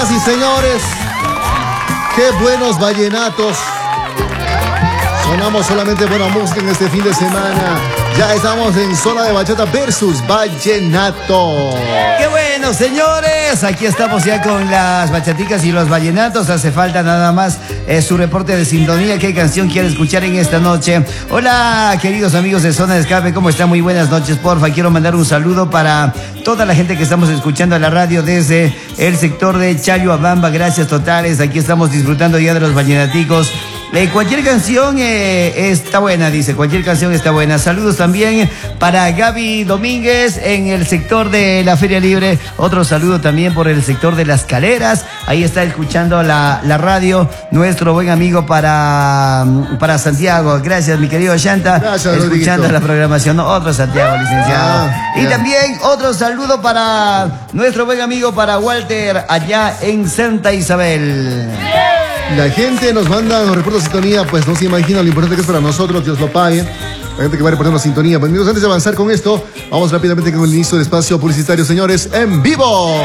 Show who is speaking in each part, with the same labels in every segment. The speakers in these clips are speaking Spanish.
Speaker 1: Señoras y señores, qué buenos vallenatos. Sonamos solamente buena música en este fin de semana. Ya estamos en zona de bachata versus vallenato.
Speaker 2: ¡Qué bueno, señores! Aquí estamos ya con las bachaticas y los vallenatos. Hace falta nada más su reporte de sintonía. ¿Qué canción quiere escuchar en esta noche? Hola, queridos amigos de Zona de Escape. ¿Cómo están? Muy buenas noches, porfa. Quiero mandar un saludo para toda la gente que estamos escuchando a la radio desde el sector de Chalhuabamba. Gracias totales. Aquí estamos disfrutando ya de los vallenaticos. Cualquier canción está buena, dice. Cualquier canción está buena. Saludos también para Gaby Domínguez en el sector de la Feria Libre. Otro saludo también por el sector de Las Caleras. Ahí está escuchando la radio nuestro buen amigo para Santiago. Gracias, mi querido Shanta.
Speaker 1: Gracias,
Speaker 2: escuchando
Speaker 1: Rodriguito.
Speaker 2: La programación. Otro Santiago, licenciado. Y
Speaker 1: ya.
Speaker 2: también otro saludo para nuestro buen amigo, para Walter, allá en Santa Isabel.
Speaker 1: La gente nos manda los reportes de sintonía, pues no se imagina lo importante que es para nosotros, Dios lo pague. La gente que va reportando sintonía. Pues amigos, antes de avanzar con esto, vamos rápidamente con el inicio del espacio publicitario, señores, en vivo.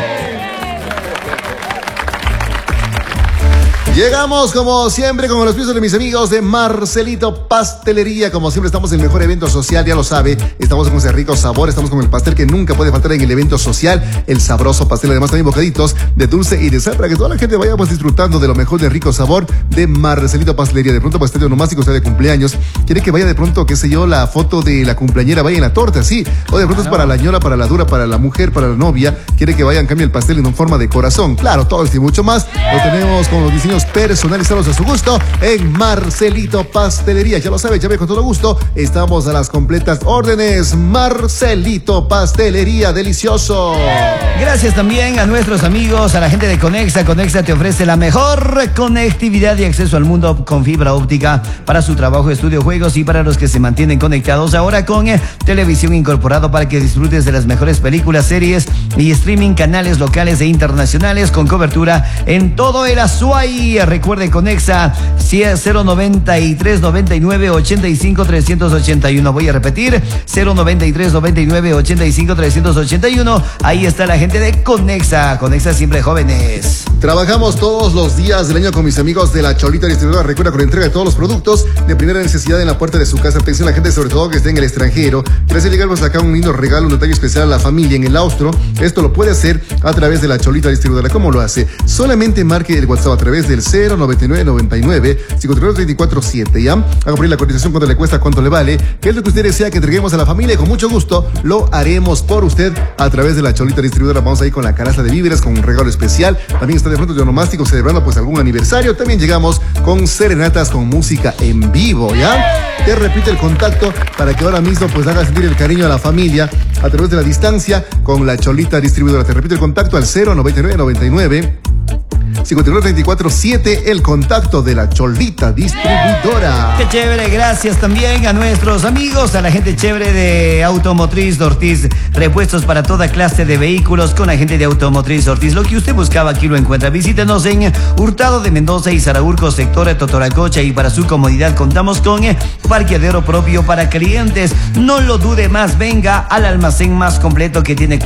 Speaker 1: Llegamos como siempre con los pisos de mis amigos de Marcelito Pastelería. Como siempre estamos en el mejor evento social, ya lo sabe. Estamos con ese rico sabor, estamos con el pastel que nunca puede faltar en el evento social. El sabroso pastel, además también bocaditos de dulce y de sal para que toda la gente vaya pues disfrutando de lo mejor del rico sabor de Marcelito Pastelería. De pronto pastel onomástico, usted de cumpleaños. Quiere que vaya de pronto, qué sé yo, la foto de la cumpleañera vaya en la torta, sí. O de pronto es para la ñora, para la dura, para la mujer, para la novia. Quiere que vayan, cambie el pastel en forma de corazón. Claro, todo esto y mucho más lo tenemos con los diseños personalizados a su gusto en Marcelito Pastelería. Ya lo sabe, ya ve, con todo gusto. Estamos a las completas órdenes. Marcelito Pastelería, delicioso.
Speaker 2: Gracias también a nuestros amigos, a la gente de Conexa. Conexa te ofrece la mejor conectividad y acceso al mundo con fibra óptica para su trabajo, estudio, juegos y para los que se mantienen conectados ahora con televisión incorporado para que disfrutes de las mejores películas, series y streaming, canales locales e internacionales con cobertura en todo el Azuay. Recuerde, Conexa 093 99 85 381. Voy a repetir, 093 99 85 381. Ahí está la gente de Conexa. Conexa siempre jóvenes.
Speaker 1: Trabajamos todos los días del año con mis amigos de la Cholita Distribuidora. Recuerda, con la entrega de todos los productos de primera necesidad en la puerta de su casa. Atención a la gente, sobre todo que esté en el extranjero. Gracias, llegarnos acá un lindo regalo, un detalle especial a la familia en el austro. Esto lo puede hacer a través de la Cholita Distribuidora. ¿Cómo lo hace? Solamente marque el WhatsApp a través del 099 99 54 34 7. ¿Ya? Haga por ahí la cotización, cuánto le cuesta, cuánto le vale. ¿Qué es lo que usted desea que entreguemos a la familia? Y con mucho gusto lo haremos por usted a través de la Cholita Distribuidora. Vamos a ir con la canasta de víveres, con un regalo especial. También está de pronto de onomástico celebrando pues algún aniversario. También llegamos con serenatas con música en vivo, ¿ya? Te repito el contacto para que ahora mismo pues haga sentir el cariño a la familia a través de la distancia con la Cholita Distribuidora. Te repito el contacto al 099 99 5434-7, el contacto de la Cholita Distribuidora.
Speaker 2: Qué chévere, gracias también a nuestros amigos, a la gente chévere de Automotriz Ortiz. Repuestos para toda clase de vehículos con la gente de Automotriz Ortiz. Lo que usted buscaba aquí lo encuentra. Visítenos en Hurtado de Mendoza y Zaraurco, sector de Totoracocha, y para su comodidad contamos con parqueadero propio para clientes. No lo dude más, venga al almacén más completo que tiene